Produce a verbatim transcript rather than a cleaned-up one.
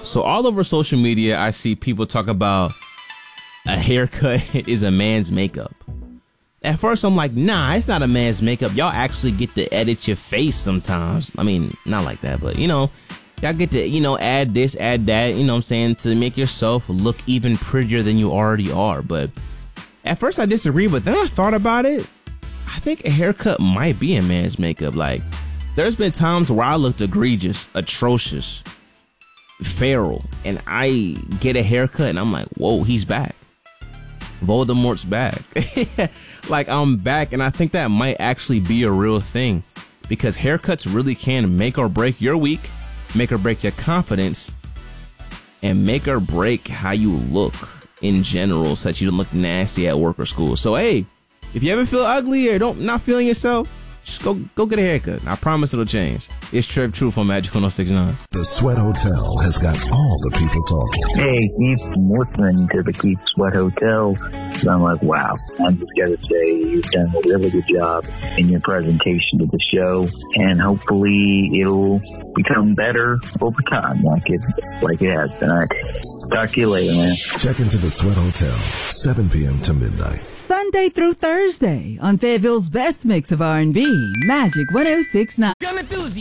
So all over social media, I see people talk about a haircut is a man's makeup. At first, I'm like, nah, it's not a man's makeup. Y'all actually get to edit your face sometimes. I mean, not like that, but, you know, y'all get to, you know, add this, add that, you know what I'm saying, to make yourself look even prettier than you already are. But at first, I disagree, but then I thought about it. I think a haircut might be a man's makeup. Like, there's been times where I looked egregious, atrocious, feral, and I get a haircut and I'm like, whoa, he's back. Voldemort's back. Like, I'm back, and I think that might actually be a real thing, because haircuts really can make or break your week, make or break your confidence, and make or break how you look in general, so that you don't look nasty at work or school. So hey, if you ever feel ugly or don't not feeling yourself, just go go get a haircut. I promise it'll change. It's Trev Truth on Magic one oh six point nine. The Sweat Hotel has got all the people talking. Hey, Keith, I'm listening to the Keith Sweat Hotel. So I'm like, wow. I'm just got to say, you've done a really good job in your presentation to the show, and hopefully it'll become better over time, like it like it has tonight. Talk to you later, man. Check into the Sweat Hotel, seven p.m. to midnight. Sunday through Thursday on Fayetteville's best mix of R and B, Magic one oh six point nine.